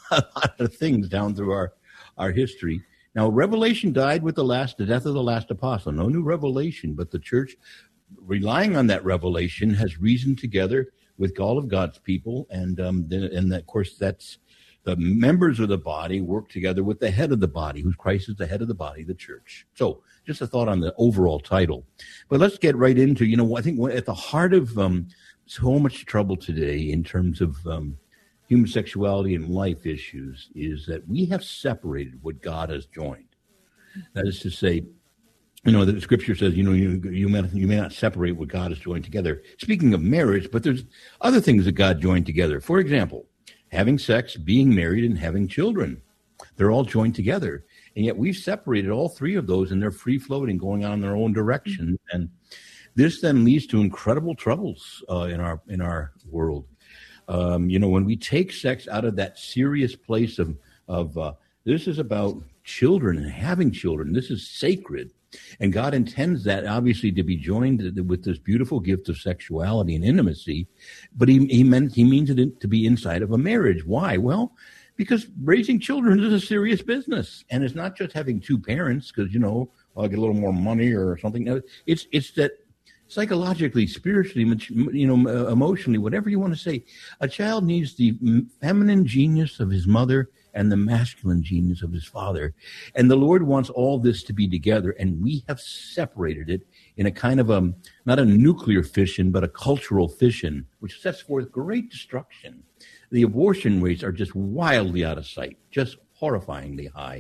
a lot of things down through our history. Now, revelation died with the death of the last apostle. No new revelation, but the church, relying on that revelation, has reasoned together with all of God's people, and of course, that's the members of the body work together with the head of the body, who's Christ is the head of the body, the church. So, just a thought on the overall title. But let's get right into, I think at the heart of so much trouble today in terms of human sexuality and life issues is that we have separated what God has joined. That is to say, the scripture says, you may not separate what God has joined together. Speaking of marriage, but there's other things that God joined together. For example, having sex, being married, and having children. They're all joined together. And yet we've separated all three of those, and they're free-floating, going on in their own direction. And this then leads to incredible troubles in our world. When we take sex out of that serious place of this is about children and having children. This is sacred. And God intends that, obviously, to be joined with this beautiful gift of sexuality and intimacy. But he means it to be inside of a marriage. Why? Well, because raising children is a serious business. And it's not just having two parents because, I'll get a little more money or something. It's that psychologically, spiritually, emotionally, whatever you want to say, a child needs the feminine genius of his mother and the masculine genius of his father. And the Lord wants all this to be together, and we have separated it in a kind of not a nuclear fission, but a cultural fission, which sets forth great destruction. The abortion rates are just wildly out of sight, just horrifyingly high.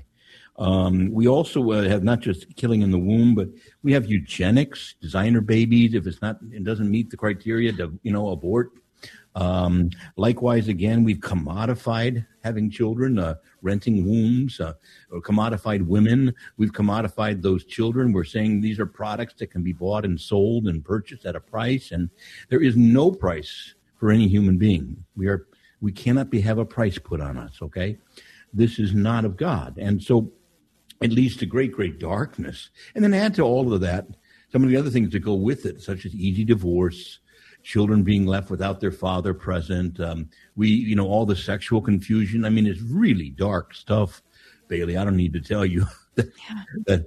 We also have not just killing in the womb, but we have eugenics, designer babies. If it doesn't meet the criteria to, abort. Likewise, again, we've commodified having children, renting wombs, or commodified women. We've commodified those children. We're saying these are products that can be bought and sold and purchased at a price. And there is no price for any human being. We cannot have a price put on us. Okay. This is not of God. And so it leads to great, great darkness. And then add to all of that some of the other things that go with it, such as easy divorce, children being left without their father present. All the sexual confusion. I mean, it's really dark stuff, Bailey. I don't need to tell you that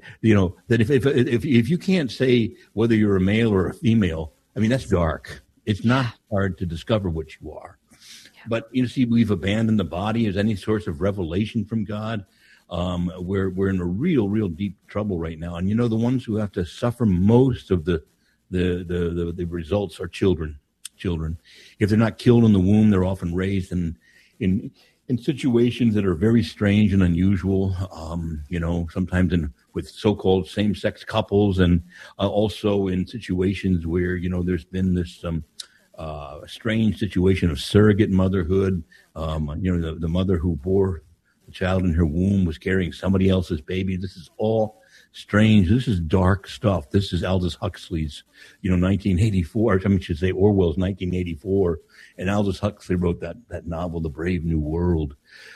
if you can't say whether you're a male or a female, I mean, that's dark. It's not hard to discover what you are. Yeah. But we've abandoned the body as any source of revelation from God. We're in a real deep trouble right now. And the ones who have to suffer most of the results are children. If they're not killed in the womb, they're often raised in situations that are very strange and unusual. Sometimes with so-called same-sex couples, and also in situations where there's been this strange situation of surrogate motherhood. The mother who bore the child in her womb was carrying somebody else's baby. This is all strange. This is dark stuff. This is Aldous Huxley's, 1984. I should say Orwell's 1984. And Aldous Huxley wrote that novel, The Brave New World.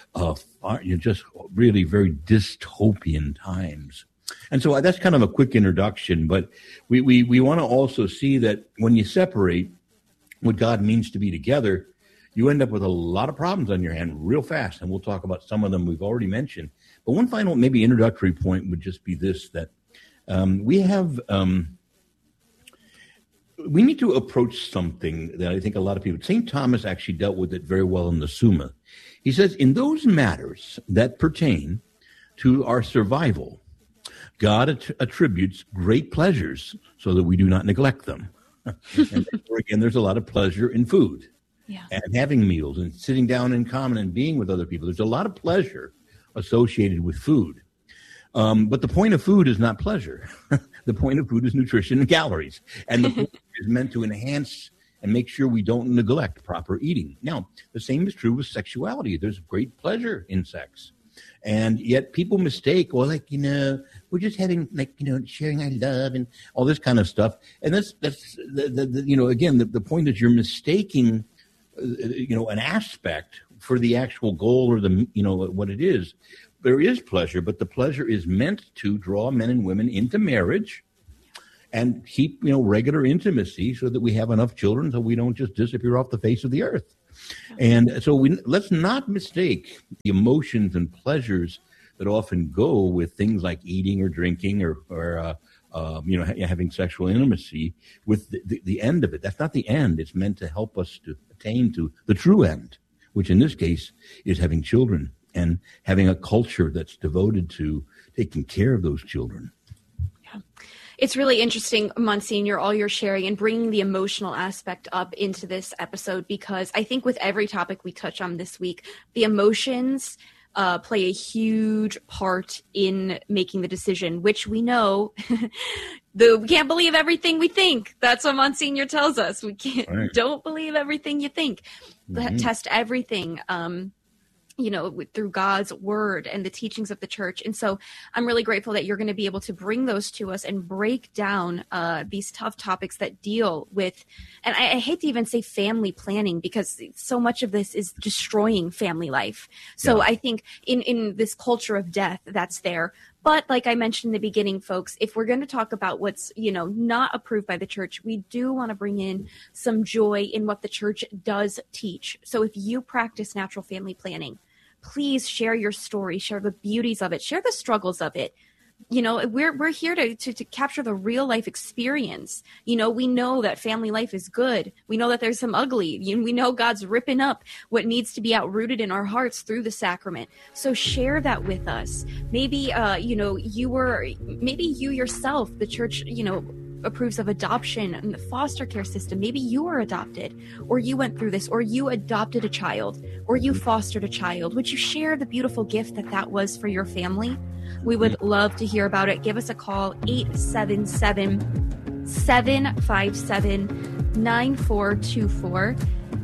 Just really very dystopian times. And so that's kind of a quick introduction. But we want to also see that when you separate what God means to be together, you end up with a lot of problems on your hand real fast. And we'll talk about some of them we've already mentioned. But one final, maybe introductory point would just be this, that we need to approach something that I think a lot of people, St. Thomas actually dealt with it very well in the Summa. He says, in those matters that pertain to our survival, God attributes great pleasures so that we do not neglect them. And therefore, again, there's a lot of pleasure in food. Yeah. And having meals and sitting down in common and being with other people. There's a lot of pleasure associated with food. But the point of food is not pleasure. The point of food is nutrition and calories. And the point is meant to enhance and make sure we don't neglect proper eating. Now, the same is true with sexuality. There's great pleasure in sex. And yet people mistake, we're just having, sharing our love and all this kind of stuff. And that's again, the point is you're mistaking an aspect for the actual goal or what it is. There is pleasure, but the pleasure is meant to draw men and women into marriage and keep, regular intimacy so that we have enough children so we don't just disappear off the face of the earth. And so let's not mistake the emotions and pleasures that often go with things like eating or drinking or having sexual intimacy with the end of it. That's not the end. It's meant to help us to attain to the true end, which in this case is having children and having a culture that's devoted to taking care of those children. Yeah. It's really interesting, Monsignor, all you're sharing and bringing the emotional aspect up into this episode, because I think with every topic we touch on this week, the emotions play a huge part in making the decision, which we know we can't believe everything we think. That's what Monsignor tells us. We can't, right. Don't believe everything you think. Mm-hmm. Test everything. Through God's word and the teachings of the church. And so I'm really grateful that you're going to be able to bring those to us and break down these tough topics that deal with, and I hate to even say family planning, because so much of this is destroying family life. So yeah. I think in this culture of death that's there. But like I mentioned in the beginning, folks, if we're going to talk about what's, not approved by the church, we do want to bring in some joy in what the church does teach. So if you practice natural family planning, please share your story, share the beauties of it, share the struggles of it. We're here to capture the real life experience. We know that family life is good. We know that there's some ugly. We know God's ripping up what needs to be outrooted in our hearts through the sacrament. So share that with us. Maybe, maybe you yourself, the church, approves of adoption and the foster care system. Maybe you were adopted, or you went through this, or you adopted a child, or you fostered a child. Would you share the beautiful gift that was for your family? We would love to hear about it. Give us a call, 877-757-9424,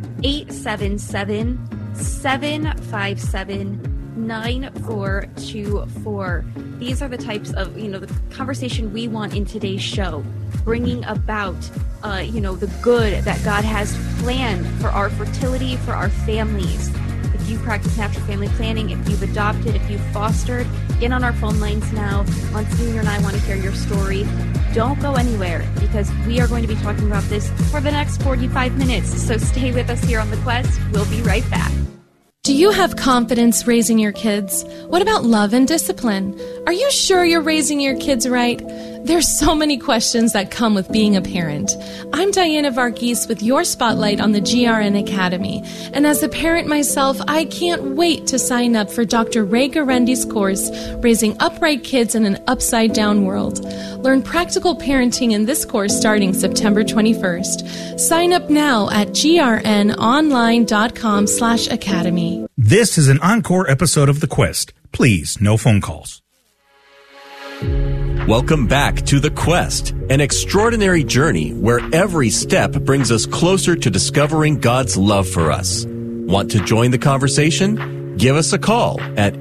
877-757-9424. These are the types of, the conversation we want in today's show, bringing about, the good that God has planned for our fertility, for our families. If you practice natural family planning, if you've adopted, if you've fostered, get on our phone lines now. Monsignor and I want to hear your story. Don't go anywhere, because we are going to be talking about this for the next 45 minutes. So stay with us here on The Quest. We'll be right back. Do you have confidence raising your kids? What about love and discipline? Are you sure you're raising your kids right? There's so many questions that come with being a parent. I'm Diana Varghese with your spotlight on the GRN Academy. And as a parent myself, I can't wait to sign up for Dr. Ray Garendi's course, Raising Upright Kids in an Upside Down World. Learn practical parenting in this course starting September 21st. Sign up now at grnonline.com/academy. This is an encore episode of The Quest. Please, no phone calls. Welcome back to The Quest, an extraordinary journey where every step brings us closer to discovering God's love for us. Want to join the conversation? Give us a call at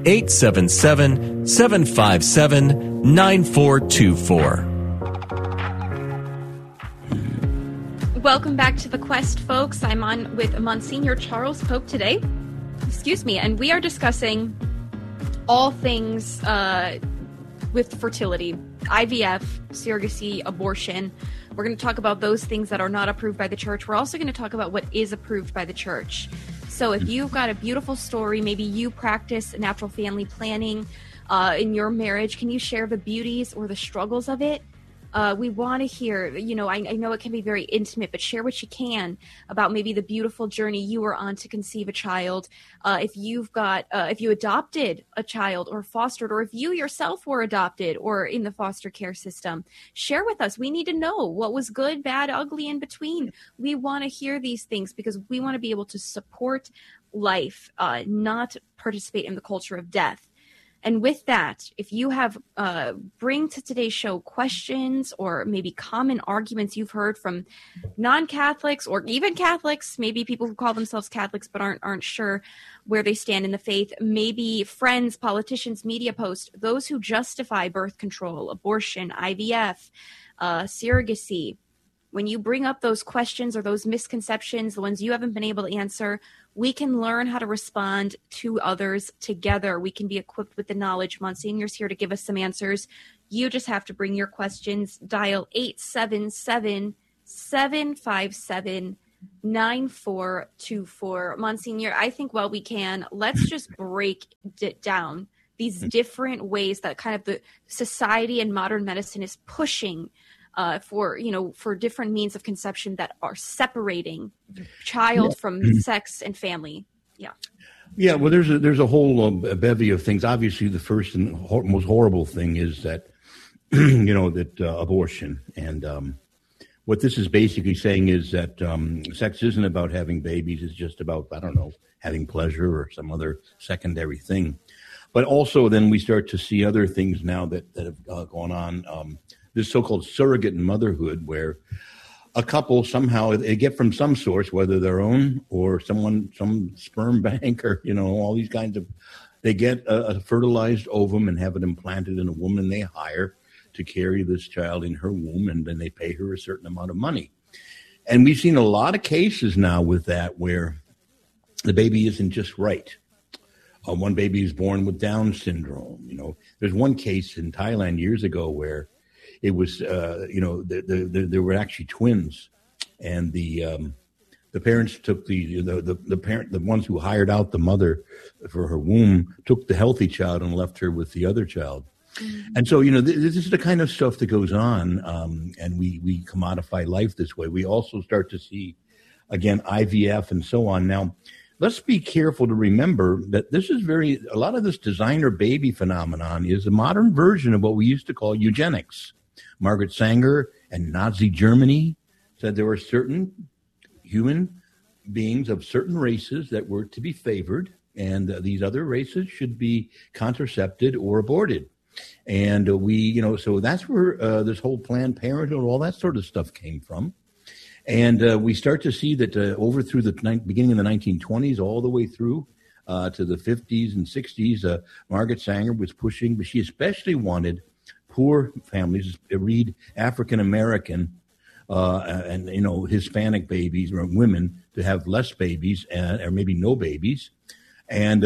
877-757-9424. Welcome back to The Quest, folks. I'm on with Monsignor Charles Pope today. And we are discussing all things with fertility, IVF, surrogacy, abortion. We're going to talk about those things that are not approved by the church. We're also going to talk about what is approved by the church. So if you've got a beautiful story, maybe you practice natural family planning in your marriage, can you share the beauties or the struggles of it? We want to hear, I know it can be very intimate, but share what you can about maybe the beautiful journey you were on to conceive a child. If you adopted a child or fostered, or if you yourself were adopted or in the foster care system, share with us. We need to know what was good, bad, ugly, in between. We want to hear these things because we want to be able to support life, not participate in the culture of death. And with that, if you have bring to today's show questions or maybe common arguments you've heard from non-Catholics or even Catholics, maybe people who call themselves Catholics but aren't sure where they stand in the faith, maybe friends, politicians, media posts, those who justify birth control, abortion, IVF, surrogacy. When you bring up those questions or those misconceptions, the ones you haven't been able to answer, we can learn how to respond to others together. We can be equipped with the knowledge. Monsignor's here to give us some answers. You just have to bring your questions. Dial 877-757-9424. 9424. Monsignor, I think while we can, let's just break it down, these different ways that kind of the society and modern medicine is pushing for different means of conception that are separating child from sex and family. Yeah. Yeah, well, there's a whole bevy of things. Obviously, the first and most horrible thing is that, abortion. And what this is basically saying is that sex isn't about having babies. It's just about, having pleasure or some other secondary thing. But also then we start to see other things now that have gone on. This so-called surrogate motherhood, where a couple somehow they get from some source, whether their own or some sperm bank or, all these kinds of, they get a fertilized ovum and have it implanted in a woman they hire to carry this child in her womb, and then they pay her a certain amount of money. And we've seen a lot of cases now with that where the baby isn't just right. One baby is born with Down syndrome. There's one case in Thailand years ago where it was, there were actually twins, and the parents took the ones who hired out the mother for her womb took the healthy child and left her with the other child. Mm-hmm. And so, this is the kind of stuff that goes on, and we commodify life this way. We also start to see, again, IVF and so on. Now, let's be careful to remember that this is a lot of this designer baby phenomenon is a modern version of what we used to call eugenics. Margaret Sanger and Nazi Germany said there were certain human beings of certain races that were to be favored, and these other races should be contracepted or aborted. And so that's where this whole Planned Parenthood, all that sort of stuff came from. And we start to see that over through the beginning of the 1920s, all the way through to the 50s and 60s, Margaret Sanger was pushing, but she especially wanted poor families, read African American and Hispanic babies or women, to have less babies or maybe no babies, and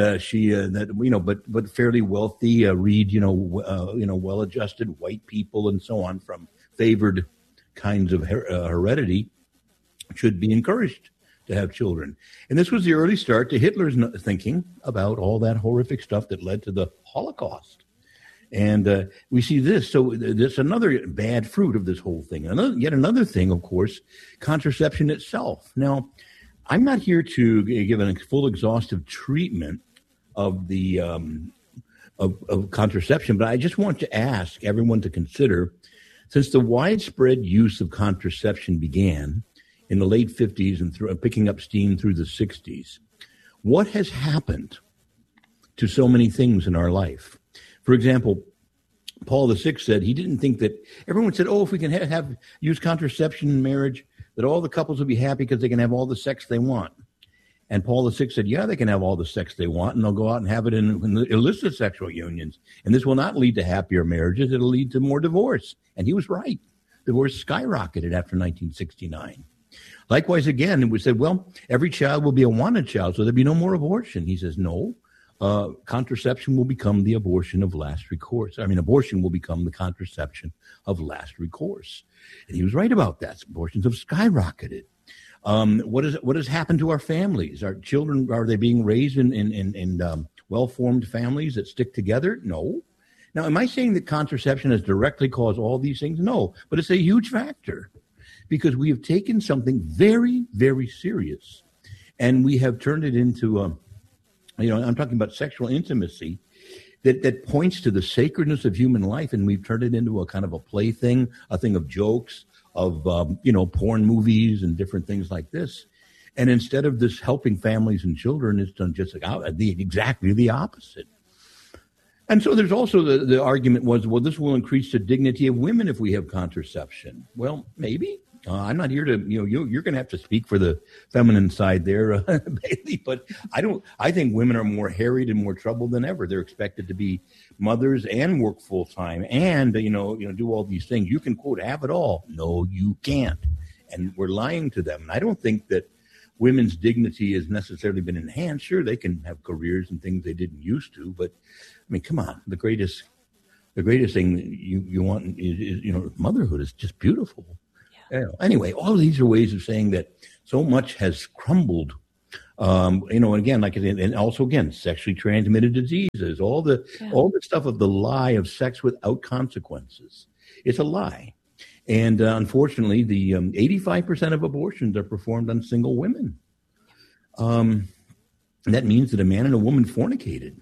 but fairly wealthy, read well-adjusted white people and so on from favored kinds of heredity should be encouraged to have children. And this was the early start to Hitler's thinking about all that horrific stuff that led to the Holocaust. And we see this. So there's another bad fruit of this whole thing. Yet another thing, of course, contraception itself. Now, I'm not here to give a full exhaustive treatment of the of contraception, but I just want to ask everyone to consider, since the widespread use of contraception began in the late 50s and picking up steam through the 60s, what has happened to so many things in our life? For example, Paul VI said he didn't think that everyone said, if we can use contraception in marriage, that all the couples will be happy because they can have all the sex they want. And Paul VI said, they can have all the sex they want, and they'll go out and have it in illicit sexual unions. And this will not lead to happier marriages. It'll lead to more divorce. And he was right. Divorce skyrocketed after 1969. Likewise, again, it was said, every child will be a wanted child, so there'll be no more abortion. He says, no. Contraception will become the abortion of last recourse. Abortion will become the contraception of last recourse. And he was right about that. Abortions have skyrocketed. What has happened to our families? Our children, are they being raised in well-formed families that stick together? No. Now, am I saying that contraception has directly caused all these things? No, but it's a huge factor because we have taken something very, very serious and we have turned it into I'm talking about sexual intimacy that points to the sacredness of human life, and we've turned it into a kind of a plaything, a thing of jokes, of porn movies and different things like this. And instead of this helping families and children, it's done just exactly the opposite. And so there's also the argument was, this will increase the dignity of women if we have contraception. Well, maybe. I'm not here to, you're going to have to speak for the feminine side there, Bailey, but I think women are more harried and more troubled than ever. They're expected to be mothers and work full time and, do all these things. You can, quote, have it all. No, you can't. And we're lying to them. And I don't think that women's dignity has necessarily been enhanced. Sure, they can have careers and things they didn't used to, but come on, the greatest thing you want is motherhood is just beautiful. Anyway, all of these are ways of saying that so much has crumbled. And again, and also again, sexually transmitted diseases, all the stuff of the lie of sex without consequences. It's a lie. And unfortunately, the 85% of abortions are performed on single women. That means that a man and a woman fornicated.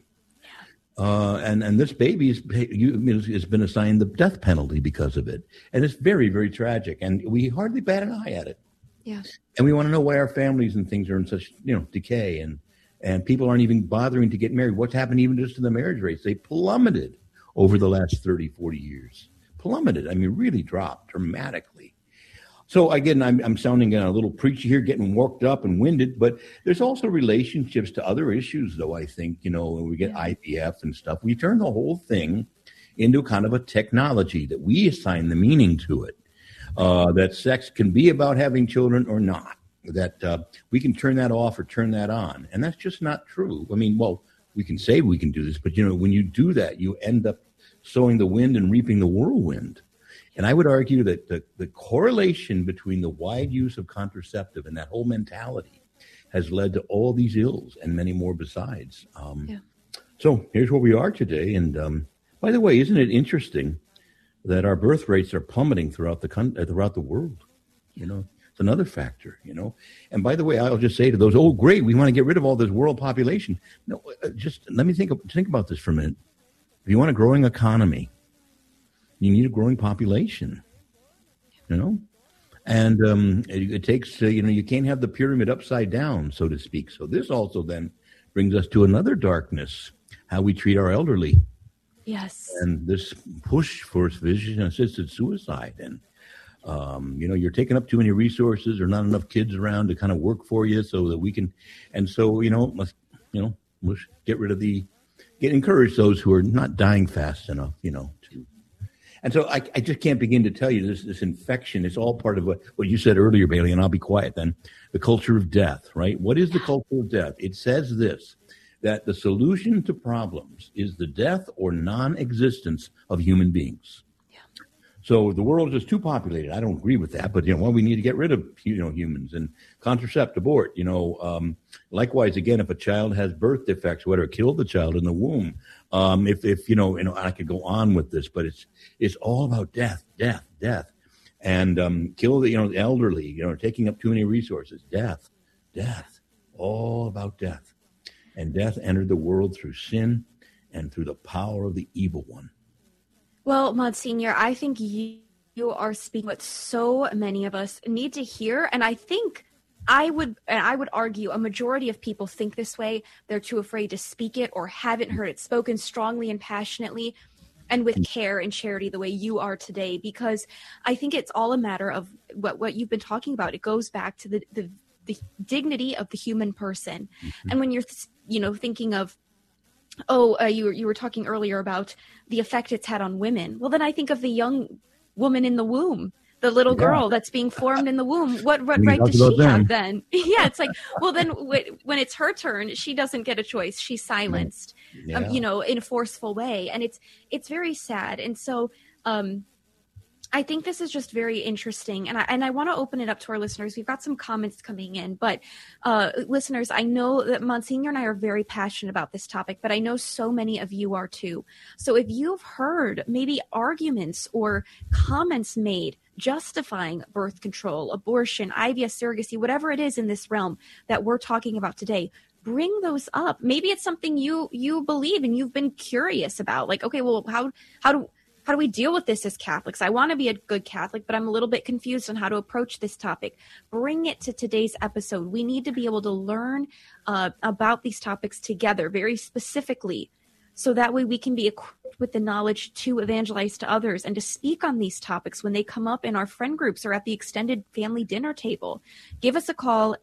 And this baby has been assigned the death penalty because of it. And it's very, very tragic. And we hardly bat an eye at it. Yeah. And we want to know why our families and things are in such, decay. And people aren't even bothering to get married. What's happened even just to the marriage rates? They plummeted over the last 30, 40 years. Plummeted. I mean, really dropped dramatically. So again, I'm sounding a little preachy here, getting worked up and winded, but there's also relationships to other issues, though, I think, when we get IVF and stuff, we turn the whole thing into kind of a technology that we assign the meaning to it, that sex can be about having children or not, that we can turn that off or turn that on. And that's just not true. I mean, we can say we can do this, but, when you do that, you end up sowing the wind and reaping the whirlwind. And I would argue that the correlation between the wide use of contraceptive and that whole mentality has led to all these ills and many more besides. So here's where we are today. And by the way, isn't it interesting that our birth rates are plummeting throughout the world? It's another factor, And by the way, I'll just say to those, oh, great, we want to get rid of all this world population. No, just let me think about this for a minute. If you want a growing economy, you need a growing population, and it takes, you can't have the pyramid upside down, so to speak. So this also then brings us to another darkness, how we treat our elderly. Yes. And this push for physician-assisted suicide. And, you're taking up too many resources or not enough kids around to kind of work for you so that we can. And so, let's get rid of encourage those who are not dying fast enough, to. And so I just can't begin to tell you this infection is all part of what you said earlier, Bailey, and I'll be quiet then. The culture of death, right? What is the culture of death? It says this, that the solution to problems is the death or non-existence of human beings. Yeah. So the world is too populated. I don't agree with that, but, we need to get rid of, humans and contracept, abort, likewise, again, if a child has birth defects, whatever, kill the child in the womb. If I could go on with this, but it's all about death, and kill the elderly, taking up too many resources, death, all about death. And death entered the world through sin and through the power of the evil one. Well, Monsignor, I think you are speaking what so many of us need to hear, and I think I would argue a majority of people think this way. They're too afraid to speak it or haven't heard it spoken strongly and passionately and with care and charity the way you are today, because I think it's all a matter of what you've been talking about. It goes back to the dignity of the human person. Mm-hmm. And when you're thinking of, you were talking earlier about the effect it's had on women. Well, then I think of the young woman in the womb. The little girl that's being formed in the womb, what right does she have then? Yeah, it's like, well, then when it's her turn, she doesn't get a choice. She's silenced, in a forceful way. And it's very sad. And so I think this is just very interesting. And I want to open it up to our listeners. We've got some comments coming in. But listeners, I know that Monsignor and I are very passionate about this topic, but I know so many of you are too. So if you've heard maybe arguments or comments made justifying birth control, abortion, IVF, surrogacy, whatever it is in this realm that we're talking about today, bring those up. Maybe it's something you believe and you've been curious about. Like, okay, well, how do we deal with this as Catholics? I want to be a good Catholic, but I'm a little bit confused on how to approach this topic. Bring it to today's episode. We need to be able to learn about these topics together very specifically, so that way we can be equipped with the knowledge to evangelize to others and to speak on these topics when they come up in our friend groups or at the extended family dinner table. Give us a call,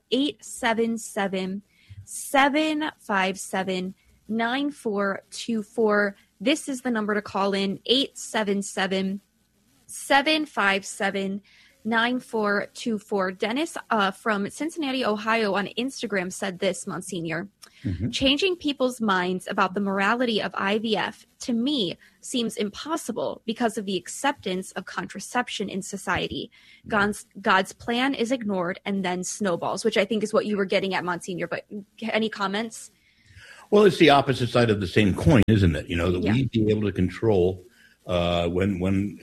877-757-9424. This is the number to call in, 877-757-9424. 9424. Dennis from Cincinnati, Ohio on Instagram said this, Monsignor. Mm-hmm. Changing people's minds about the morality of IVF, to me, seems impossible because of the acceptance of contraception in society. God's plan is ignored and then snowballs, which I think is what you were getting at, Monsignor. But any comments? Well, it's the opposite side of the same coin, isn't it? That we'd be able to control when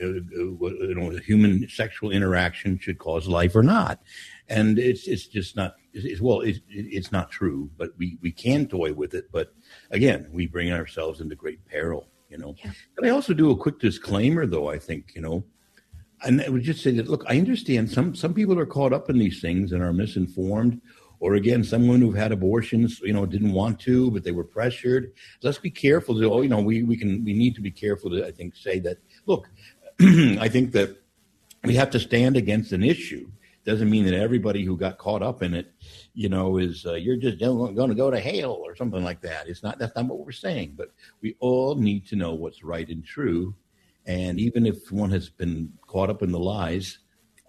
human sexual interaction should cause life or not. And it's just not, it's not true, but we can toy with it. But again, we bring ourselves into great peril, Yeah. But I also do a quick disclaimer, though, I think, and I would just say that, look, I understand some people are caught up in these things and are misinformed. Or again, someone who've had abortions, didn't want to, but they were pressured. Let's be careful. We need to be careful to, I think, say that, look, I think that we have to stand against an issue. Doesn't mean that everybody who got caught up in it, is you're just going to go to hell or something like that. That's not what we're saying. But we all need to know what's right and true. And even if one has been caught up in the lies,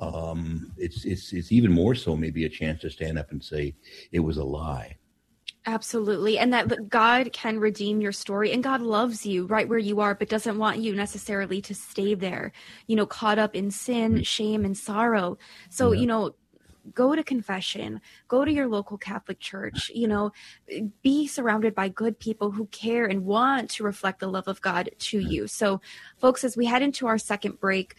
it's even more so maybe a chance to stand up and say it was a lie. Absolutely. And that God can redeem your story, and God loves you right where you are, but doesn't want you necessarily to stay there, caught up in sin, shame, and sorrow. So, go to confession, go to your local Catholic church, be surrounded by good people who care and want to reflect the love of God to you. So folks, as we head into our second break,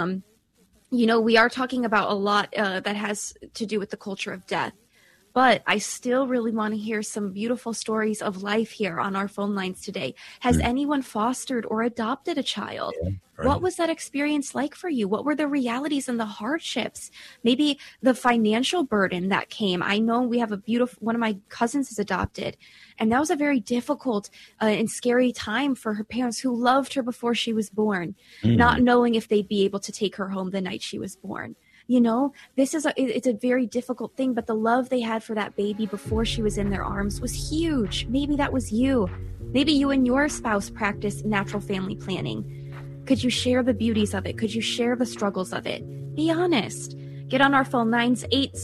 we are talking about a lot that has to do with the culture of death, but I still really want to hear some beautiful stories of life here on our phone lines today. Has anyone fostered or adopted a child? Yeah, right. What was that experience like for you? What were the realities and the hardships? Maybe the financial burden that came. I know we have one of my cousins is adopted, and that was a very difficult and scary time for her parents who loved her before she was born, not knowing if they'd be able to take her home the night she was born. It's a very difficult thing, but the love they had for that baby before she was in their arms was huge. Maybe that was you. Maybe you and your spouse practice natural family planning. Could you share the beauties of it? Could you share the struggles of it? Be honest. Get on our phone lines,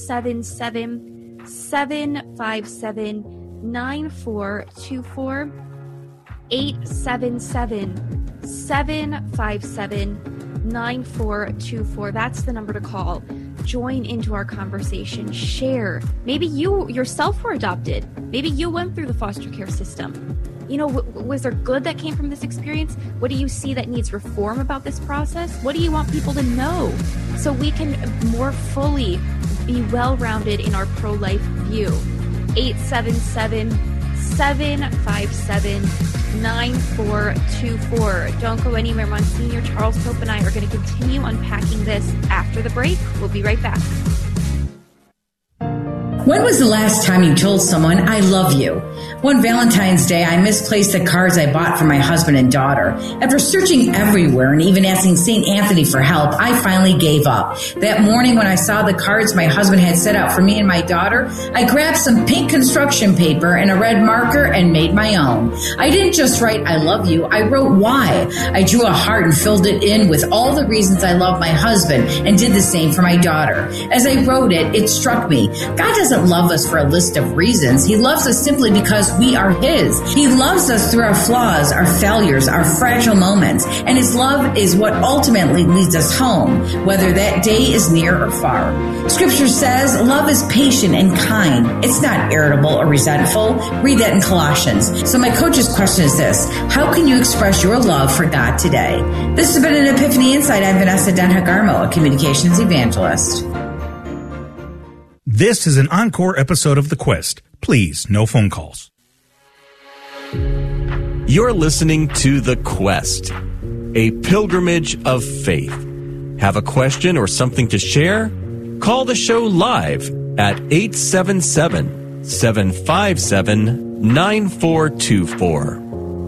877-757-9424, 877-757-9424. That's the number to call. Join into our conversation. Share. Maybe you yourself were adopted. Maybe you went through the foster care system. Was there good that came from this experience? What do you see that needs reform about this process? What do you want people to know so we can more fully be well-rounded in our pro-life view? 877-757-9424. Don't go anywhere. Monsignor Charles Pope and I are going to continue unpacking this after the break. We'll be right back. When was the last time you told someone, I love you? One Valentine's Day, I misplaced the cards I bought for my husband and daughter. After searching everywhere and even asking St. Anthony for help, I finally gave up. That morning when I saw the cards my husband had set out for me and my daughter, I grabbed some pink construction paper and a red marker and made my own. I didn't just write, I love you, I wrote why. I drew a heart and filled it in with all the reasons I love my husband and did the same for my daughter. As I wrote it, it struck me. God doesn't love us for a list of reasons. He loves us simply because we are His. He loves us through our flaws, our failures, our fragile moments, and His love is what ultimately leads us home, whether that day is near or far. Scripture says love is patient and kind. It's not irritable or resentful. Read that in Colossians. So my coach's question is this: how can you express your love for God today? This has been an Epiphany Insight. I'm Vanessa Denhagarmo, a communications evangelist. This is an encore episode of The Quest. Please, no phone calls. You're listening to The Quest, a pilgrimage of faith. Have a question or something to share? Call the show live at 877-757-9424.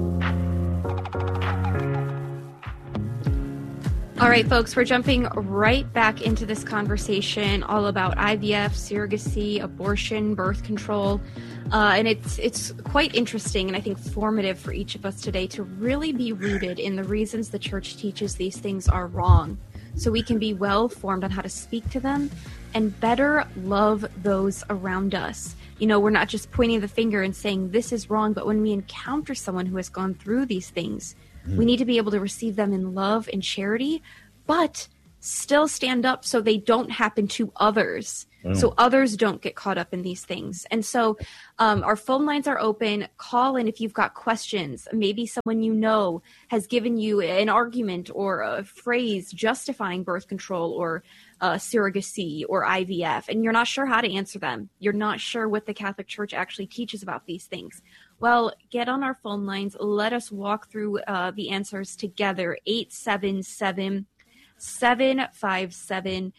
All right, folks, we're jumping right back into this conversation all about IVF, surrogacy, abortion, birth control. And it's quite interesting and I think formative for each of us today to really be rooted in the reasons the church teaches these things are wrong. so we can be well formed on how to speak to them and better love those around us. We're not just pointing the finger and saying this is wrong, but when we encounter someone who has gone through these things, we need to be able to receive them in love and charity, but still stand up so they don't happen to others. So others don't get caught up in these things. And so our phone lines are open. Call in if you've got questions. Maybe someone has given you an argument or a phrase justifying birth control or surrogacy or IVF, and you're not sure how to answer them. You're not sure what the Catholic Church actually teaches about these things. Well, get on our phone lines. Let us walk through the answers together. 877-757-9424,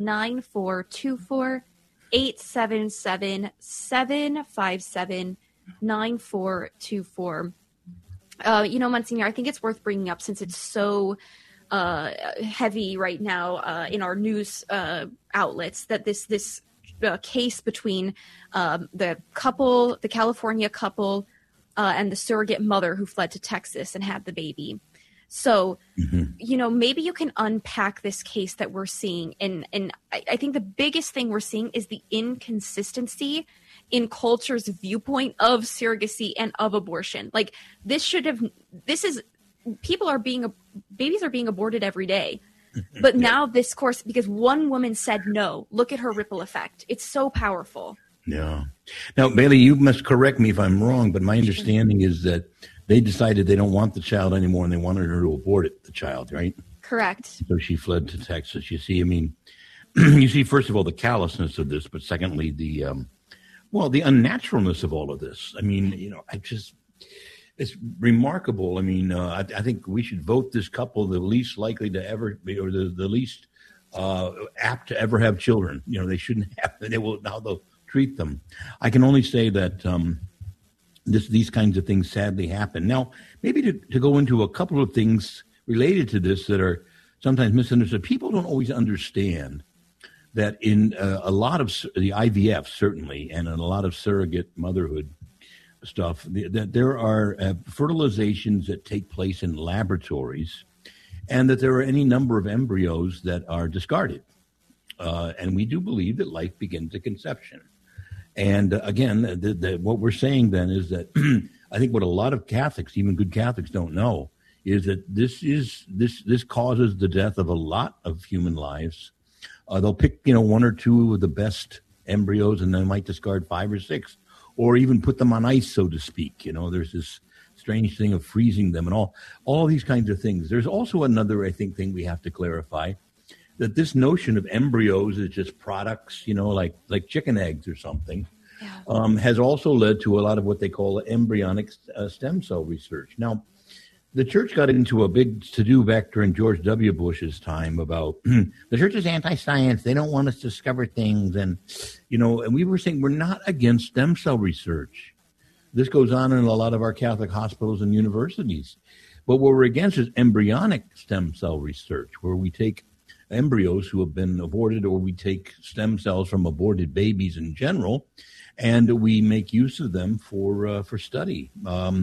877-757-9424. Monsignor, I think it's worth bringing up since it's so heavy right now in our news outlets that this case between the California couple and the surrogate mother who fled to Texas and had the baby. So, maybe you can unpack this case that we're seeing. And I think the biggest thing we're seeing is the inconsistency in culture's viewpoint of surrogacy and of abortion. Like babies are being aborted every day. But now this course, because one woman said no, look at her ripple effect. It's so powerful. Yeah. Now, Bailey, you must correct me if I'm wrong, but my understanding is that they decided they don't want the child anymore and they wanted her to abort the child, right? Correct. So she fled to Texas. You see, first of all, the callousness of this, but secondly, the unnaturalness of all of this. It's remarkable. I think we should vote this couple the least likely to ever be, or the least apt to ever have children. They shouldn't have. How they'll treat them. I can only say that these kinds of things sadly happen. Now, maybe to go into a couple of things related to this that are sometimes misunderstood. People don't always understand that in a lot of the IVF, certainly, and in a lot of surrogate motherhood stuff, that there are fertilizations that take place in laboratories, and that there are any number of embryos that are discarded. And we do believe that life begins at conception. And again, what we're saying then is that I think what a lot of Catholics, even good Catholics, don't know is that this causes the death of a lot of human lives. They'll pick one or two of the best embryos, and they might discard 5 or 6. Or even put them on ice, so to speak. There's this strange thing of freezing them and all these kinds of things. There's also another, I think, thing we have to clarify, that this notion of embryos is just products, like chicken eggs or something, has also led to a lot of what they call embryonic stem cell research. Now, the church got into a big to-do back during George W. Bush's time about the church is anti-science. They don't want us to discover things. And we were saying we're not against stem cell research. This goes on in a lot of our Catholic hospitals and universities. But what we're against is embryonic stem cell research, where we take embryos who have been aborted, or we take stem cells from aborted babies in general, and we make use of them for study.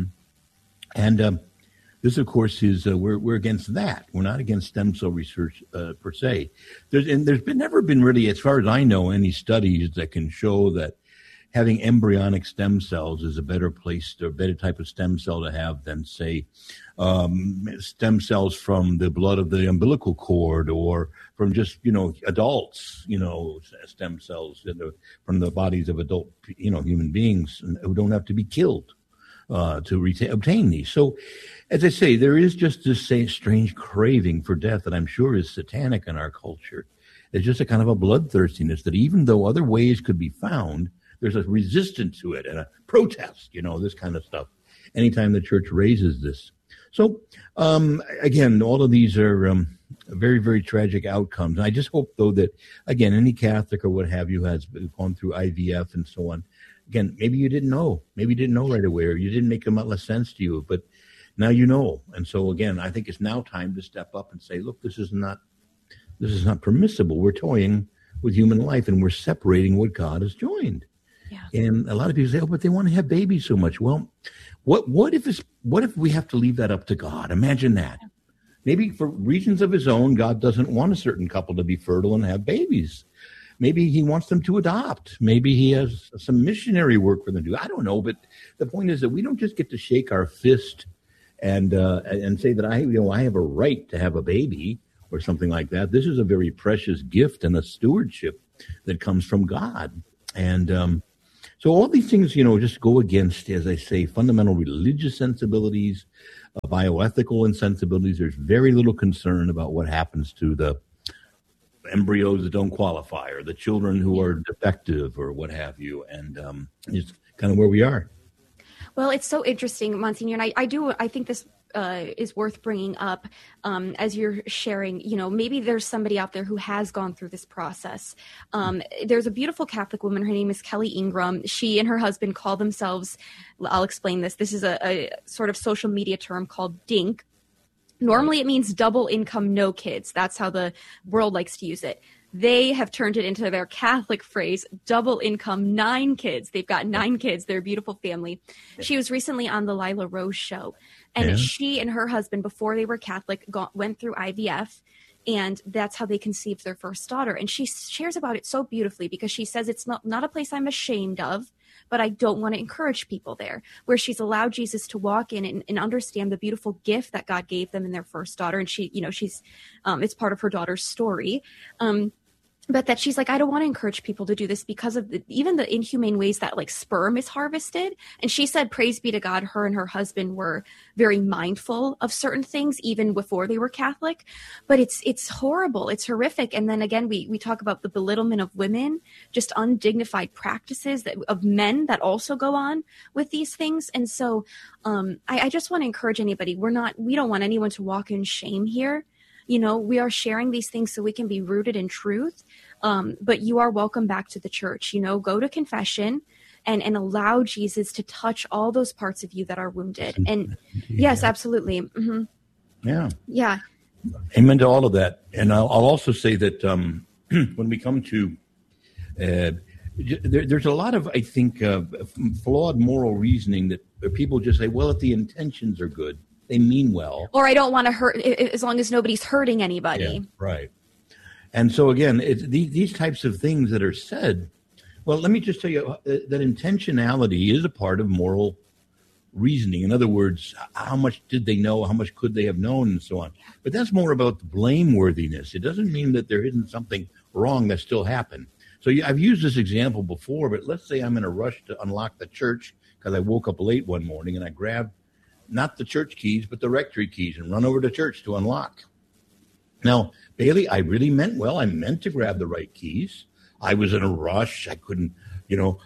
This, of course, is we're against that. We're not against stem cell research per se. There's never been really, as far as I know, any studies that can show that having embryonic stem cells is a better type of stem cell to have than, say, stem cells from the blood of the umbilical cord, or from just adults, stem cells from the bodies of adult human beings who don't have to be killed to obtain these. So, as I say, there is just this strange craving for death that I'm sure is satanic in our culture. It's just a kind of a bloodthirstiness that even though other ways could be found, there's a resistance to it and a protest, this kind of stuff, anytime the church raises this. So, again, all of these are very, very tragic outcomes. And I just hope, though, that, again, any Catholic or what have you has gone through IVF and so on. Again, maybe you didn't know. Maybe you didn't know right away, or you didn't make a lot less sense to you. But now you know. And so, again, I think it's now time to step up and say, look, this is not permissible. We're toying with human life, and we're separating what God has joined. Yeah. And a lot of people say, oh, but they want to have babies so much. Well, what if we have to leave that up to God? Imagine that. maybe for reasons of his own, God doesn't want a certain couple to be fertile and have babies. Maybe he wants them to adopt. Maybe he has some missionary work for them to do. I don't know, but the point is that we don't just get to shake our fist and say that I have a right to have a baby or something like that. This is a very precious gift and a stewardship that comes from God. And so all these things, just go against, as I say, fundamental religious sensibilities, bioethical sensibilities. There's very little concern about what happens to the embryos that don't qualify or the children who are defective or what have you. And it's kind of where we are. Well, it's so interesting, Monsignor, and I think this is worth bringing up as you're sharing. Maybe there's somebody out there who has gone through this process. There's a beautiful Catholic woman. Her name is Kelly Ingram. She and her husband call themselves, I'll explain this. This is a sort of social media term called DINK. Normally it means double income, no kids. That's how the world likes to use it. They have turned it into their Catholic phrase, double income, 9 kids. They've got 9 kids. They're a beautiful family. She was recently on the Lila Rose show. And she and her husband, before they were Catholic, went through IVF. And that's how they conceived their first daughter. And she shares about it so beautifully because she says it's not a place I'm ashamed of, but I don't want to encourage people there, where she's allowed Jesus to walk in and understand the beautiful gift that God gave them in their first daughter. And she's it's part of her daughter's story. But that she's like, I don't want to encourage people to do this because of even the inhumane ways that like sperm is harvested. And she said, praise be to God, her and her husband were very mindful of certain things even before they were Catholic. But it's horrible. It's horrific. And then again, we talk about the belittlement of women, just undignified practices of men that also go on with these things. And so I just want to encourage anybody. We don't want anyone to walk in shame here. We are sharing these things so we can be rooted in truth. But you are welcome back to the church. Go to confession and allow Jesus to touch all those parts of you that are wounded. And yes, absolutely. Mm-hmm. Yeah. Yeah. Amen to all of that. And I'll also say that when we come to, there's a lot of, I think, flawed moral reasoning that people just say, well, if the intentions are good, they mean well. Or I don't want to hurt as long as nobody's hurting anybody. Yeah, right. And so, again, these types of things that are said, well, let me just tell you that intentionality is a part of moral reasoning. In other words, how much did they know? How much could they have known? And so on. But that's more about the blameworthiness. It doesn't mean that there isn't something wrong that still happened. So I've used this example before, but let's say I'm in a rush to unlock the church because I woke up late one morning and I grabbed not the church keys, but the rectory keys and run over to church to unlock. Now, Bailey, I really meant well. I meant to grab the right keys. I was in a rush. I couldn't, so,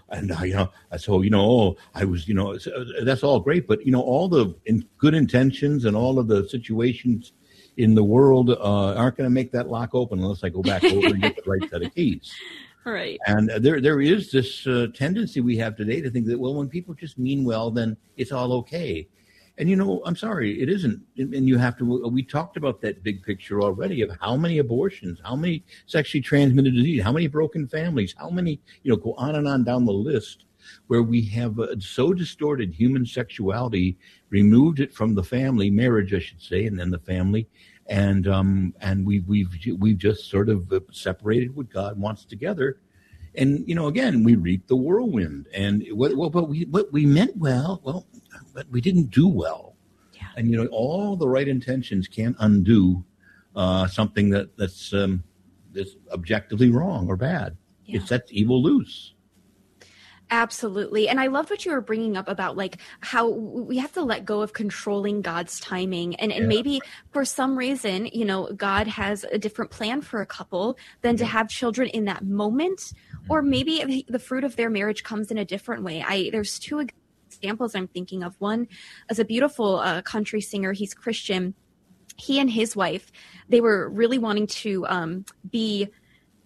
I was, that's all great. But, all the good intentions and all of the situations in the world aren't going to make that lock open unless I go back over and get the right set of keys. Right. And there is this tendency we have today to think that, well, when people just mean well, then it's all okay. And, I'm sorry, it isn't. And you have to, we talked about that big picture already of how many abortions, how many sexually transmitted disease, how many broken families, how many, go on and on down the list where we have so distorted human sexuality, removed it from the family, marriage, I should say, and then the family. And we've just sort of separated what God wants together. And, again, we reap the whirlwind. And but we meant well, but we didn't do well. Yeah. And, all the right intentions can't undo something that's objectively wrong or bad. Yeah. It sets evil loose. Absolutely. And I love what you were bringing up about like how we have to let go of controlling God's timing. And maybe for some reason, God has a different plan for a couple than to have children in that moment. Or maybe the fruit of their marriage comes in a different way. There's 2 examples I'm thinking of. One is a beautiful country singer. He's Christian. He and his wife, they were really wanting to be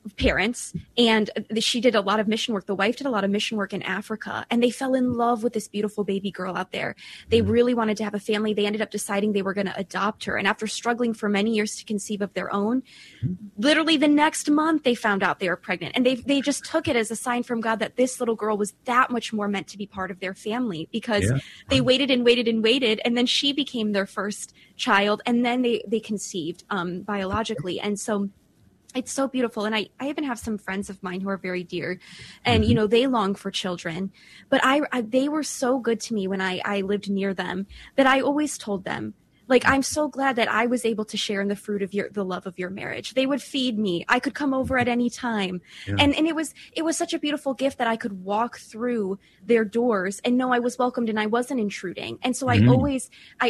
parents, and she did a lot of mission work. The wife did a lot of mission work in Africa, and they fell in love with this beautiful baby girl out there. They really wanted to have a family. They ended up deciding they were going to adopt her. And after struggling for many years to conceive of their own, literally the next month they found out they were pregnant. And they just took it as a sign from God that this little girl was that much more meant to be part of their family, because they waited and waited and waited. And then she became their first child. And then they conceived biologically. And so it's so beautiful. And I even have some friends of mine who are very dear, and, they long for children, but they were so good to me when I lived near them, that I always told them, like, I'm so glad that I was able to share in the fruit of the love of your marriage. They would feed me. I could come over at any time. Yeah. And it was such a beautiful gift that I could walk through their doors and know I was welcomed and I wasn't intruding. And so I always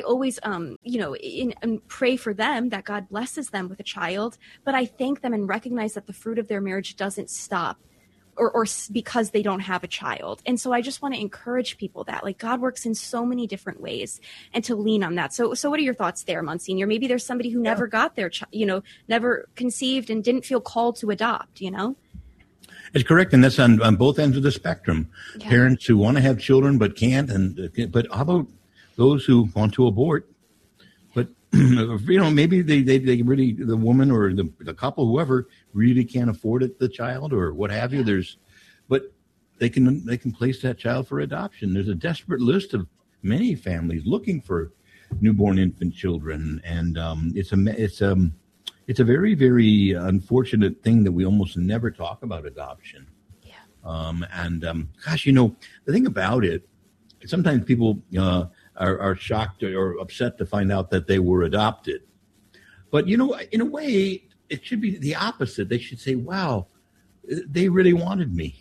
pray for them that God blesses them with a child, but I thank them and recognize that the fruit of their marriage doesn't stop or because they don't have a child. And so I just want to encourage people that, like, God works in so many different ways, and to lean on that. So what are your thoughts there, Monsignor? Maybe there's somebody who never got their never conceived and didn't feel called to adopt, It's correct, and that's on both ends of the spectrum. Yeah. Parents who want to have children but can't, but how about those who want to abort? But maybe they really, the woman or the couple, whoever, really can't afford it, the child or what have you. But they can place that child for adoption. There's a desperate list of many families looking for newborn infant children, and it's a very, very unfortunate thing that we almost never talk about adoption. Yeah. Gosh, the thing about it, sometimes people are shocked or upset to find out that they were adopted. But, in a way, it should be the opposite. They should say, wow, they really wanted me.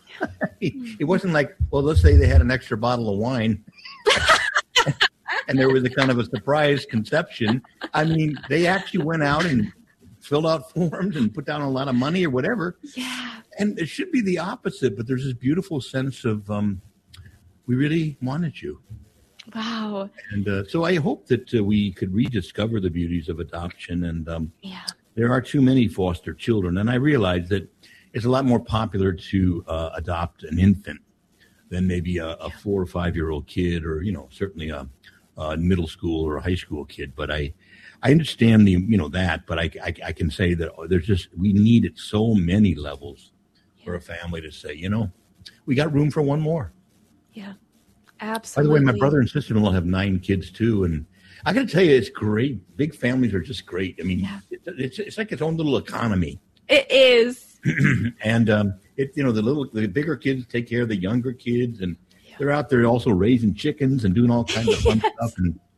It wasn't like, well, let's say they had an extra bottle of wine and there was a kind of a surprise conception. I mean, they actually went out and filled out forms and put down a lot of money or whatever. Yeah. And it should be the opposite, but there's this beautiful sense of we really wanted you. Wow. And so I hope that we could rediscover the beauties of adoption. And there are too many foster children. And I realize that it's a lot more popular to adopt an infant than maybe a 4 or 5 year old kid, or, certainly a middle school or a high school kid. But I understand that, but I can say that we need at so many levels for a family to say, we got room for one more. Yeah. Absolutely. By the way, my brother and sister-in-law have 9 kids too, and I got to tell you, it's great. Big families are just great. I mean, it's like its own little economy. It is. And the bigger kids take care of the younger kids, and they're out there also raising chickens and doing all kinds of fun stuff,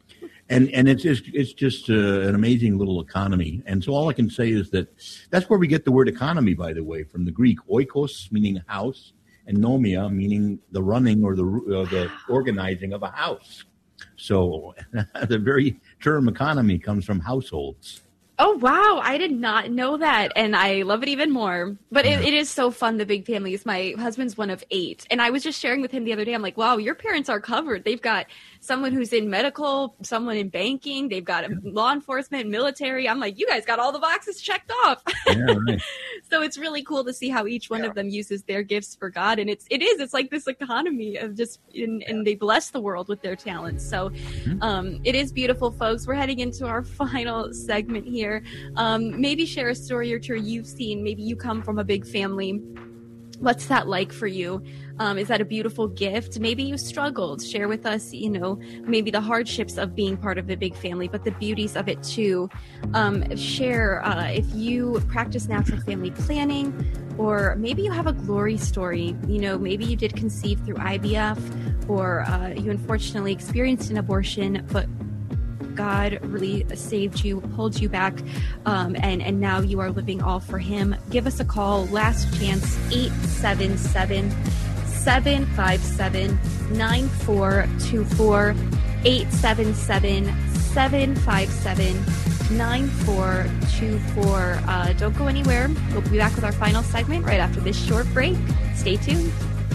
and it's just an amazing little economy. And so all I can say is that's where we get the word economy, by the way, from the Greek oikos, meaning house, and nomia, meaning the running or the organizing of a house. So the very term economy comes from households. Oh, wow. I did not know that. And I love it even more. But it is so fun, the big families. My husband's one of 8. And I was just sharing with him the other day. I'm like, wow, your parents are covered. They've got someone who's in medical, someone in banking. They've got law enforcement, military. I'm like, you guys got all the boxes checked off. Yeah, right. So it's really cool to see how each one of them uses their gifts for God. And it's like this economy of just, and they bless the world with their talents. So it is beautiful, folks. We're heading into our final segment here. Maybe share a story or two you've seen. Maybe you come from a big family. What's that like for you? Is that a beautiful gift? Maybe you struggled. Share with us, maybe the hardships of being part of the big family, but the beauties of it too. Share if you practice natural family planning, or maybe you have a glory story. Maybe you did conceive through IVF, or you unfortunately experienced an abortion, but God really saved you, pulled you back, and now you are living all for Him. Give us a call. Last chance, 877-757-9424, 877-757-9424. Don't go anywhere. We'll be back with our final segment right after this short break. Stay tuned.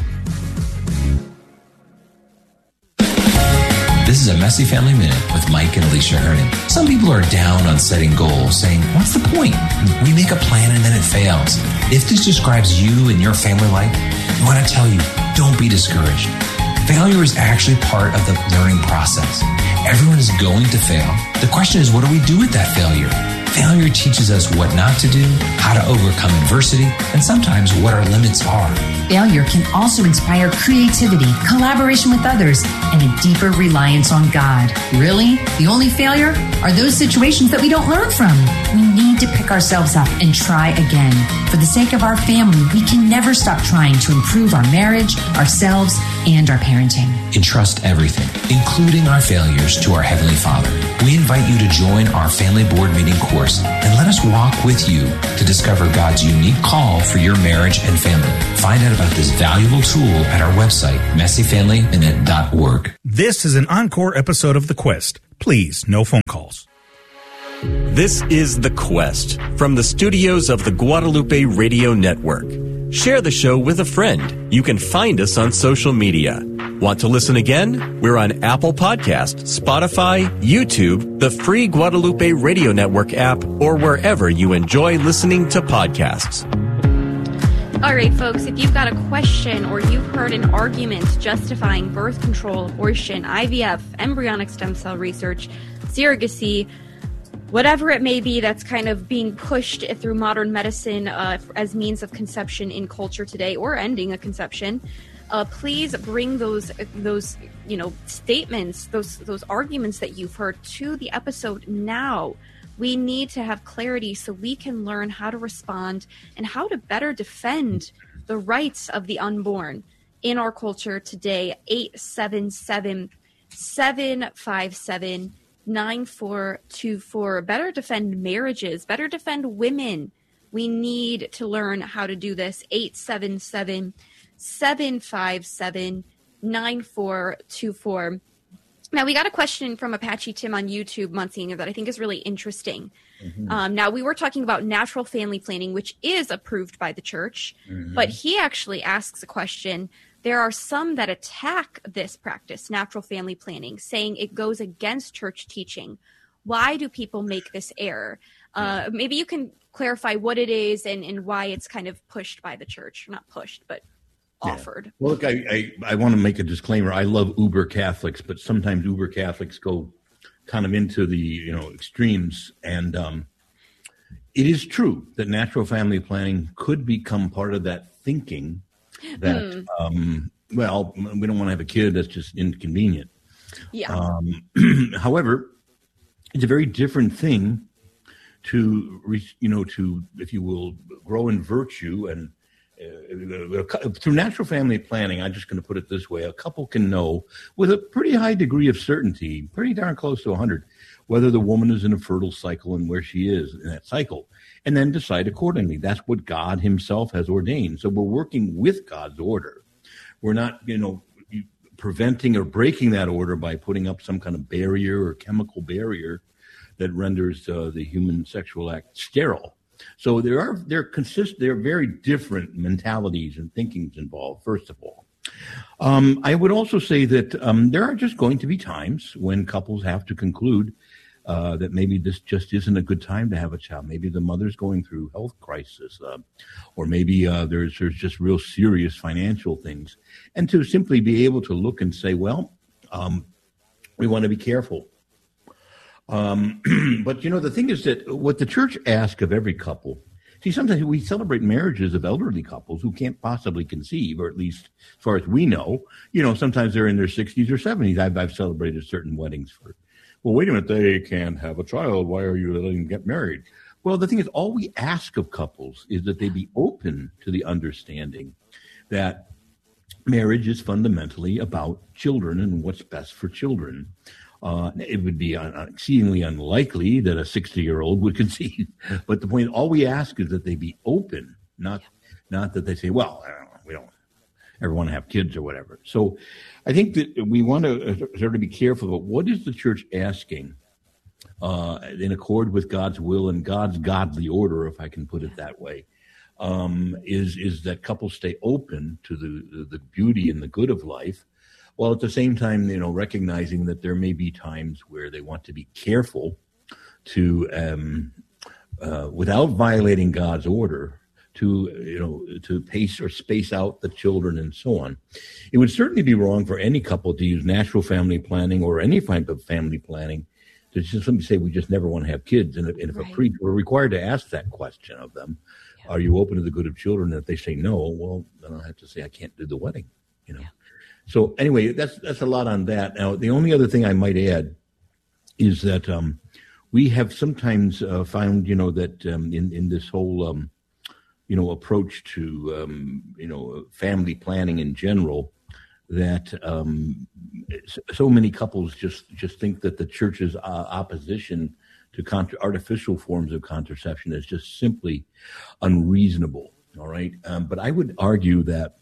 This is a Messy Family Minute with Mike and Alicia Hernan. Some people are down on setting goals, saying, what's the point? We make a plan and then it fails. If this describes you and your family life, I want to tell you, don't be discouraged. Failure is actually part of the learning process. Everyone is going to fail. The question is, what do we do with that failure? Failure teaches us what not to do, how to overcome adversity, and sometimes what our limits are. Failure can also inspire creativity, collaboration with others, and a deeper reliance on God. Really? The only failure are those situations that we don't learn from. We need to pick ourselves up and try again. For the sake of our family, we can never stop trying to improve our marriage, ourselves, and our parenting. Entrust everything, including our failures, to our Heavenly Father. We invite you to join our family board meeting course and let us walk with you to discover God's unique call for your marriage and family. Find out about this valuable tool at our website, messyfamilyminute.org. This is an encore episode of The Quest. Please, no phone calls. This is The Quest from the studios of the Guadalupe Radio Network. Share the show with a friend. You can find us on social media. Want to listen again? We're on Apple Podcast, Spotify, YouTube, the free Guadalupe Radio Network app, or wherever you enjoy listening to podcasts. All right, folks, if you've got a question or you've heard an argument justifying birth control, abortion, IVF, embryonic stem cell research, surrogacy, whatever it may be that's kind of being pushed through modern medicine as means of conception in culture today, or ending a conception, please bring those statements, those arguments that you've heard to the episode now. We need to have clarity so we can learn how to respond and how to better defend the rights of the unborn in our culture today. 877-757-9424. Better defend marriages, better defend women. We need to learn how to do this. 877-757-9424. Now, we got a question from Apache Tim on YouTube, Monsignor, that I think is really interesting. Mm-hmm. Now, we were talking about natural family planning, which is approved by the church, but he actually asks a question. There are some that attack this practice, natural family planning, saying it goes against church teaching. Why do people make this error? Maybe you can clarify what it is and why it's kind of pushed by the church. Not pushed, but offered. Yeah. Well, look, I want to make a disclaimer. I love uber Catholics, but sometimes uber Catholics go kind of into the extremes. And it is true that natural family planning could become part of that thinking that, we don't want to have a kid. That's just inconvenient. Yeah. However, it's a very different thing to if you will, grow in virtue and through natural family planning. I'm just going to put it this way. A couple can know with a pretty high degree of certainty, pretty darn close to 100, whether the woman is in a fertile cycle and where she is in that cycle, and then decide accordingly. That's what God himself has ordained. So we're working with God's order. We're not, preventing or breaking that order by putting up some kind of barrier or chemical barrier that renders the human sexual act sterile. So there are very different mentalities and thinkings involved, first of all. I would also say that there are just going to be times when couples have to conclude that maybe this just isn't a good time to have a child. Maybe the mother's going through health crisis, or maybe there's just real serious financial things. And to simply be able to look and say, well, we want to be careful. But, the thing is that what the church asks of every couple, see, sometimes we celebrate marriages of elderly couples who can't possibly conceive, or at least as far as we know, sometimes they're in their 60s or 70s. I've celebrated certain weddings for, well, wait a minute, they can't have a child. Why are you letting them get married? Well, the thing is, all we ask of couples is that they be open to the understanding that marriage is fundamentally about children and what's best for children. It would be exceedingly unlikely that a 60-year-old would conceive. But the point, all we ask is that they be open, not that they say, well, we don't ever want to have kids or whatever. So I think that we want to sort of be careful about what is the church asking in accord with God's will and God's godly order, if I can put it that way, is that couples stay open to the beauty and the good of life, while at the same time, recognizing that there may be times where they want to be careful to, without violating God's order, to pace or space out the children and so on. It would certainly be wrong for any couple to use natural family planning or any type of family planning to just simply say we just never want to have kids. And if a priest were required to ask that question of them, are you open to the good of children? And if they say no, well, then I'll have to say I can't do the wedding. Yeah. So anyway, that's a lot on that. Now, the only other thing I might add is that we have sometimes found, that in this whole approach to, family planning in general, that so many couples just think that the church's opposition to artificial forms of contraception is just simply unreasonable. All right. But I would argue that,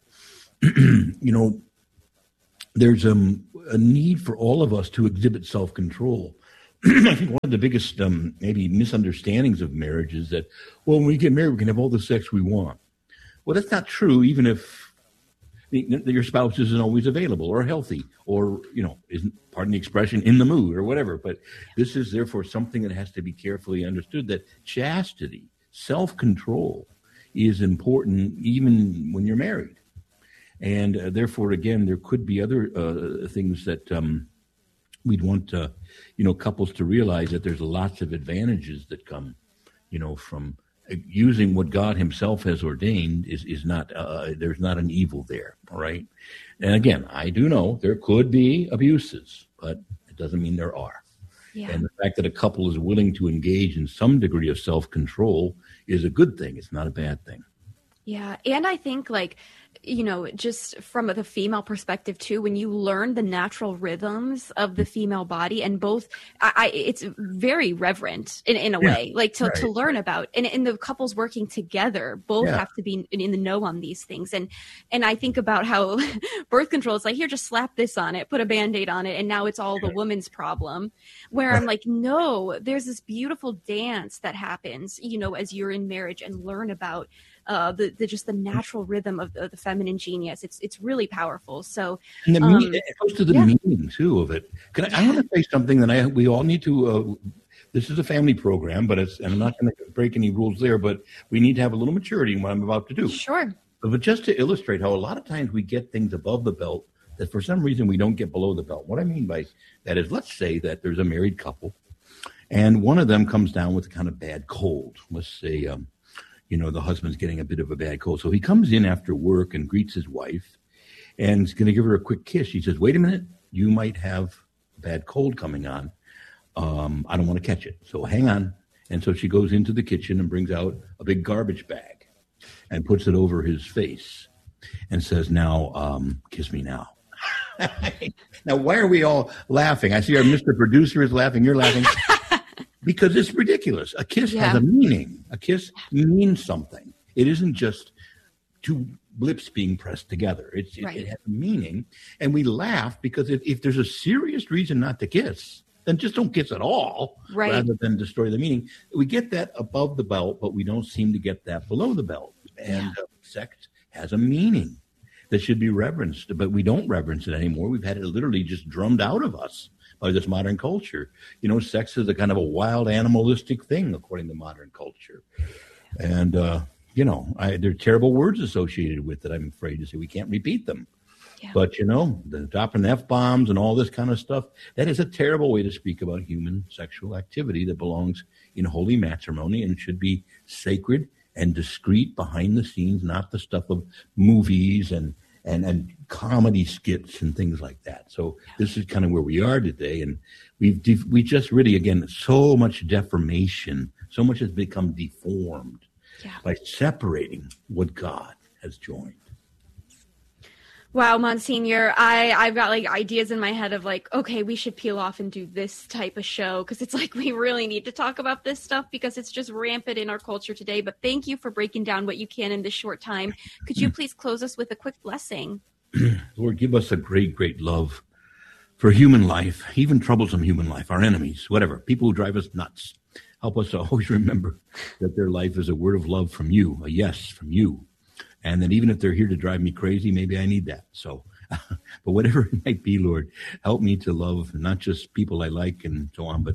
there's a need for all of us to exhibit self-control. I think one of the biggest maybe misunderstandings of marriage is that, when we get married, we can have all the sex we want. Well, that's not true, even if your spouse isn't always available or healthy or, isn't, pardon the expression, in the mood or whatever. But this is therefore something that has to be carefully understood, that chastity, self-control is important even when you're married. And therefore, again, there could be other things that we'd want couples to realize, that there's lots of advantages that come, from using what God himself has ordained is not, there's not an evil there. All right. And again, I do know there could be abuses, but it doesn't mean there are. Yeah. And the fact that a couple is willing to engage in some degree of self-control is a good thing. It's not a bad thing. Yeah. And I think just from the female perspective too, when you learn the natural rhythms of the female body, and both, it's very reverent in a way, to learn about, and the couples working together, both have to be in the know on these things. And I think about how birth control is here, just slap this on it, put a Band-Aid on it, and now it's all the woman's problem, where I'm no, there's this beautiful dance that happens, as you're in marriage, and learn about the natural rhythm of the feminine genius. It's really powerful. So, and it goes to the meaning too of it. I want to say something that we all need to. This is a family program, but and I'm not going to break any rules there. But we need to have a little maturity in what I'm about to do. Sure. But just to illustrate how a lot of times we get things above the belt that for some reason we don't get below the belt. What I mean by that is, let's say that there's a married couple, and one of them comes down with a kind of bad cold. Let's say. The husband's getting a bit of a bad cold. So he comes in after work and greets his wife and is going to give her a quick kiss. She says, wait a minute, you might have a bad cold coming on. I don't want to catch it. So hang on. And so she goes into the kitchen and brings out a big garbage bag and puts it over his face and says, now, kiss me now. Now, why are we all laughing? I see our Mr. Producer is laughing. You're laughing. Because it's ridiculous. A kiss has a meaning. A kiss means something. It isn't just two lips being pressed together. It has a meaning. And we laugh because if there's a serious reason not to kiss, then just don't kiss at all, rather than destroy the meaning. We get that above the belt, but we don't seem to get that below the belt. And sex has a meaning that should be reverenced, but we don't reverence it anymore. We've had it literally just drummed out of us by this modern culture. Sex is a kind of a wild animalistic thing, according to modern culture. And, there are terrible words associated with it, I'm afraid to say. We can't repeat them. Yeah. But, the dropping F-bombs and all this kind of stuff, that is a terrible way to speak about human sexual activity that belongs in holy matrimony and should be sacred and discreet behind the scenes, not the stuff of movies and comedy skits and things like that. So this is kind of where we are today. And we just really, again, so much deformation, so much has become deformed by separating what God has joined. Wow, Monsignor, I've got ideas in my head of okay, we should peel off and do this type of show, because it's we really need to talk about this stuff because it's just rampant in our culture today. But thank you for breaking down what you can in this short time. Could you please close us with a quick blessing? Lord, give us a great, great love for human life, even troublesome human life, our enemies, whatever, people who drive us nuts. Help us to always remember that their life is a word of love from you, a yes from you. And that even if they're here to drive me crazy, maybe I need that. So, but whatever it might be, Lord, help me to love not just people I like and so on, but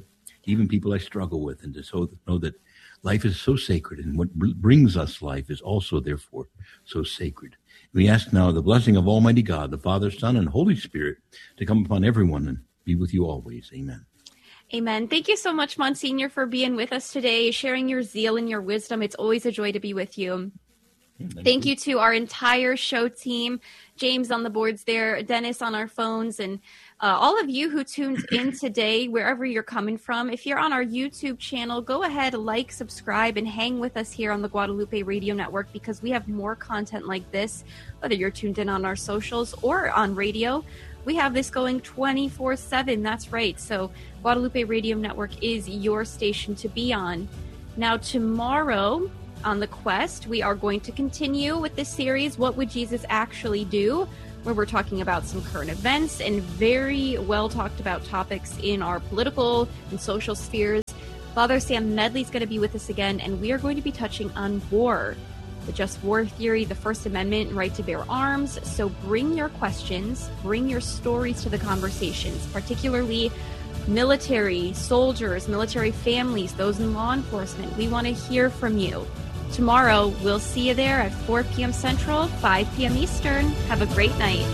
even people I struggle with, and to know that life is so sacred, and what brings us life is also, therefore, so sacred. We ask now the blessing of Almighty God, the Father, Son, and Holy Spirit to come upon everyone and be with you always. Amen. Amen. Thank you so much, Monsignor, for being with us today, sharing your zeal and your wisdom. It's always a joy to be with you. Thank you to our entire show team, James on the boards there, Dennis on our phones, and all of you who tuned in today, wherever you're coming from. If you're on our YouTube channel, go ahead, like, subscribe, and hang with us here on the Guadalupe Radio Network, because we have more content like this, whether you're tuned in on our socials or on radio. We have this going 24/7. That's right. So Guadalupe Radio Network is your station to be on. Now, tomorrow on The Quest, we are going to continue with this series, What Would Jesus Actually Do?, where we're talking about some current events and very well talked about topics in our political and social spheres. Father Sam Medley is going to be with us again, and we are going to be touching on war, the just war theory, the First Amendment, right to bear arms. So bring your questions, bring your stories to the conversations, particularly military, soldiers, military families, those in law enforcement. We want to hear from you. Tomorrow, we'll see you there at 4 p.m. Central, 5 p.m. Eastern. Have a great night.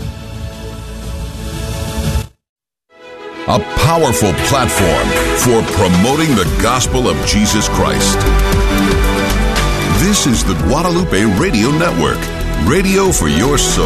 A powerful platform for promoting the gospel of Jesus Christ. This is the Guadalupe Radio Network, radio for your soul.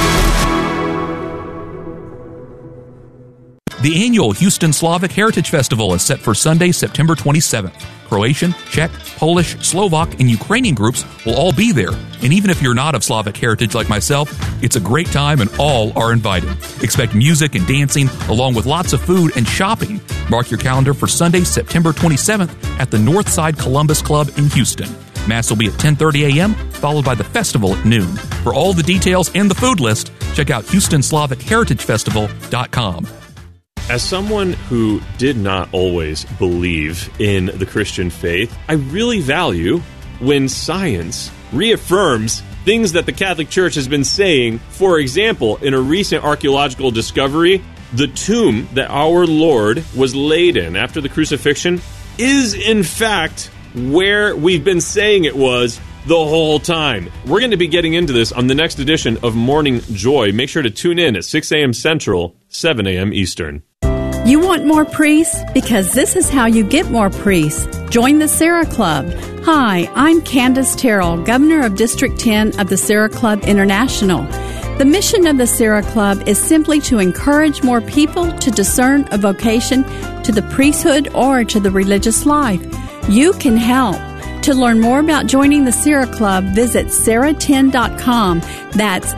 The annual Houston Slavic Heritage Festival is set for Sunday, September 27th. Croatian, Czech, Polish, Slovak, and Ukrainian groups will all be there. And even if you're not of Slavic heritage like myself, it's a great time and all are invited. Expect music and dancing, along with lots of food and shopping. Mark your calendar for Sunday, September 27th at the Northside Columbus Club in Houston. Mass will be at 10:30 a.m., followed by the festival at noon. For all the details and the food list, check out HoustonSlavicHeritageFestival.com. As someone who did not always believe in the Christian faith, I really value when science reaffirms things that the Catholic Church has been saying. For example, in a recent archaeological discovery, the tomb that our Lord was laid in after the crucifixion is, in fact, where we've been saying it was the whole time. We're going to be getting into this on the next edition of Morning Joy. Make sure to tune in at 6 a.m. Central, 7 a.m. Eastern. You want more priests? Because this is how you get more priests. Join the Sarah Club. Hi, I'm Candace Terrell, Governor of District 10 of the Sarah Club International. The mission of the Sarah Club is simply to encourage more people to discern a vocation to the priesthood or to the religious life. You can help. To learn more about joining the Sarah Club, visit sarah10.com. That's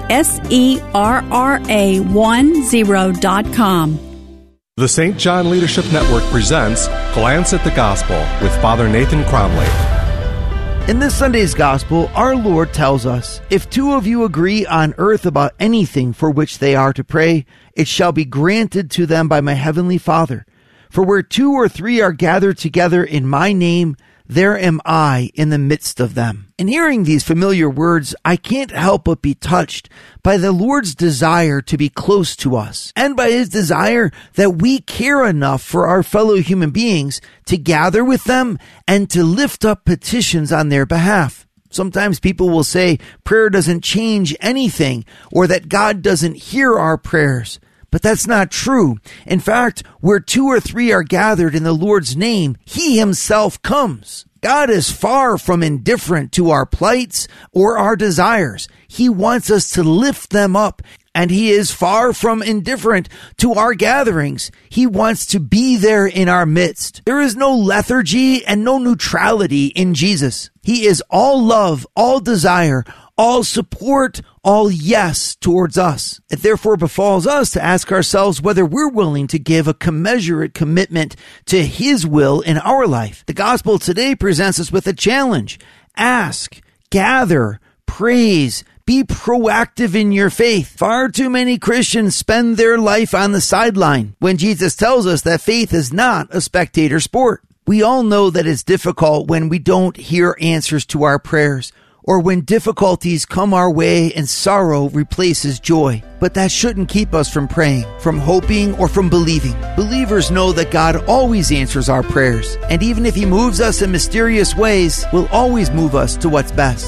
SERRA10.com. The St. John Leadership Network presents Glance at the Gospel with Father Nathan Cromley. In this Sunday's Gospel, our Lord tells us, "If two of you agree on earth about anything for which they are to pray, it shall be granted to them by my heavenly Father. For where 2 or 3 are gathered together in my name, there am I in the midst of them." In hearing these familiar words, I can't help but be touched by the Lord's desire to be close to us, and by his desire that we care enough for our fellow human beings to gather with them and to lift up petitions on their behalf. Sometimes people will say prayer doesn't change anything, or that God doesn't hear our prayers. But that's not true. In fact, where 2 or 3 are gathered in the Lord's name, he himself comes. God is far from indifferent to our plights or our desires. He wants us to lift them up, and he is far from indifferent to our gatherings. He wants to be there in our midst. There is no lethargy and no neutrality in Jesus. He is all love, all desire, all support, all yes towards us. It therefore befalls us to ask ourselves whether we're willing to give a commensurate commitment to his will in our life. The gospel today presents us with a challenge. Ask, gather, praise, be proactive in your faith. Far too many Christians spend their life on the sideline when Jesus tells us that faith is not a spectator sport. We all know that it's difficult when we don't hear answers to our prayers, or when difficulties come our way and sorrow replaces joy. But that shouldn't keep us from praying, from hoping, or from believing. Believers know that God always answers our prayers, and even if He moves us in mysterious ways, will always move us to what's best.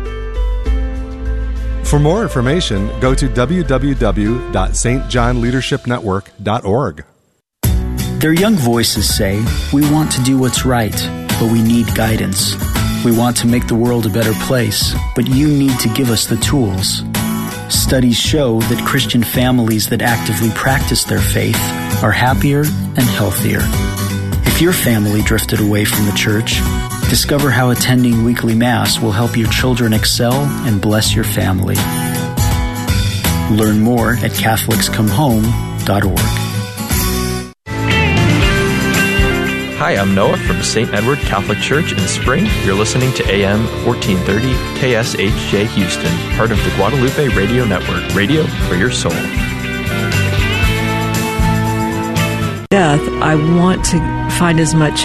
For more information, go to www.stjohnleadershipnetwork.org. Their young voices say, "We want to do what's right, but we need guidance. We want to make the world a better place, but you need to give us the tools." Studies show that Christian families that actively practice their faith are happier and healthier. If your family drifted away from the church, discover how attending weekly Mass will help your children excel and bless your family. Learn more at CatholicsComeHome.org. Hi, I'm Noah from St. Edward Catholic Church in Spring. You're listening to AM 1430 KSHJ Houston, part of the Guadalupe Radio Network, radio for your soul. Death, I want to find as much